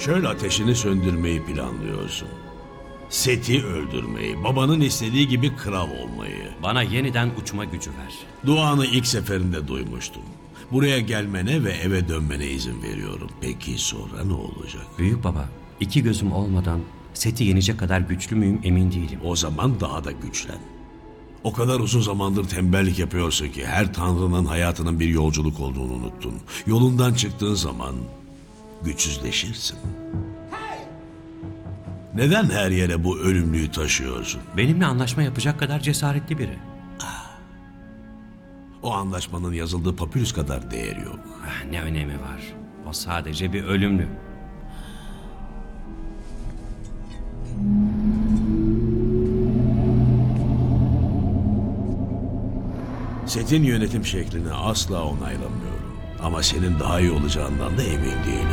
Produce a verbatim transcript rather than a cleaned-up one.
Çöl ateşini söndürmeyi planlıyorsun. Seth'i öldürmeyi, babanın istediği gibi kral olmayı. Bana yeniden uçma gücü ver. Duanı ilk seferinde duymuştum. Buraya gelmene ve eve dönmene izin veriyorum. Peki sonra ne olacak? Büyük baba, iki gözüm olmadan Seth'i yenecek kadar güçlü müyüm emin değilim. O zaman daha da güçlen. O kadar uzun zamandır tembellik yapıyorsun ki her tanrının hayatının bir yolculuk olduğunu unuttun. Yolundan çıktığın zaman güçsüzleşirsin. Neden her yere bu ölümlüyü taşıyorsun? Benimle anlaşma yapacak kadar cesaretli biri. O anlaşmanın yazıldığı papyrus kadar değeri yok. Ah, ne önemi var? O sadece bir ölümlü. Seth'in yönetim şeklini asla onaylamıyorum. Ama senin daha iyi olacağından da emin değilim.